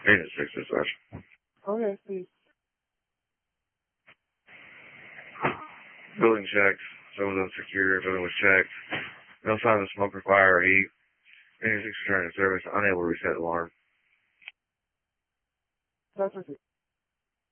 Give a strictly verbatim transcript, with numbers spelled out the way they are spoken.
Maintenance six dispatch. Okay, please. Building checked. So was unsecure. Building was checked. No signs of smoke or fire or heat. Maintenance six returning to service. Unable to reset alarm. That's okay.